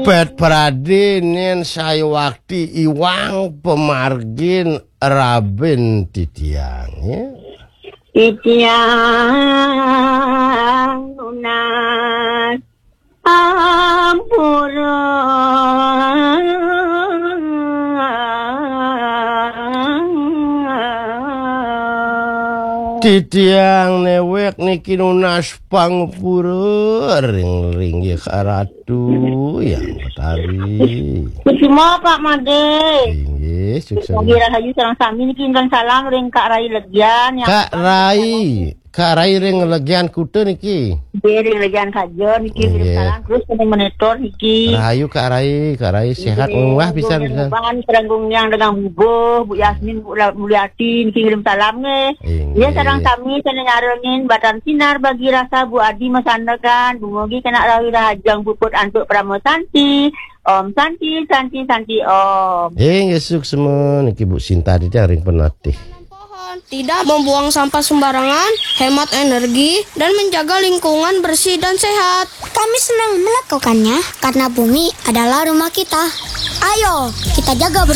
Pet Pradinen saya waktu iwang pemargin Raben titiang ya. Titiang lunas ampura titiang newek niki lunas pangpura ring-ring ya karatu yang Batari. Kusimo Pak Made. Inggih sukses. Lagi rahayu sareng sami niki ingkang salam ring Kak Rai Legian yang Kak Rai ring legian kute niki. ring Legian kajon niki kirim salam terus kene monitor niki. Rahayu Kak Rai sehat wah bisa. Bahan seranggung yang dengan Bu Yasmin, Bu Mulyati niki kirim salam nge. Iya sareng sami kene ngarengin Batan Sinar bagi rasa Bu Adi masandegan dumugi kena rawi rahajang puput antuk Pramosanti. Om Santi Om. Ngesuk semua niki Bu Sinta di ring penatih. Tidak membuang sampah sembarangan, hemat energi, dan menjaga lingkungan bersih dan sehat. Kami senang melakukannya karena bumi adalah rumah kita. Ayo, kita jaga bersama.